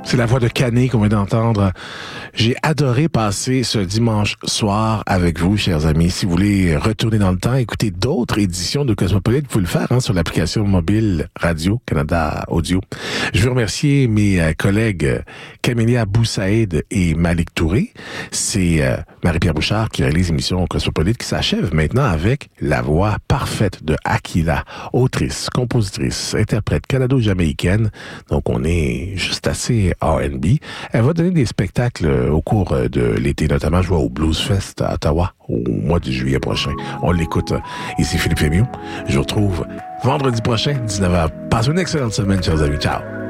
C'est la voix de Canet qu'on vient d'entendre. J'ai adoré passer ce dimanche soir avec vous, chers amis. Si vous voulez retourner dans le temps, écouter d'autres éditions de Cosmopolite, vous pouvez le faire sur l'application mobile Radio-Canada Audio. Je veux remercier mes collègues Camélia Boussaïd et Malik Touré. C'est Marie-Pierre Bouchard qui réalise l'émission Cosmopolite qui s'achève maintenant avec la voix parfaite de Akila, autrice, compositrice, interprète canado-jamaïcaine. Donc on est juste assez R&B. Elle va donner des spectacles au cours de l'été, notamment je vois au Blues Fest à Ottawa au mois de juillet prochain. On l'écoute. Ici Philippe Fémieux. Je vous retrouve vendredi prochain, 19h. Passez une excellente semaine, chers amis. Ciao!